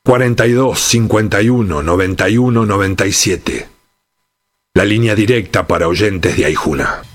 42 51 91 97. La línea directa para oyentes de Aijuna.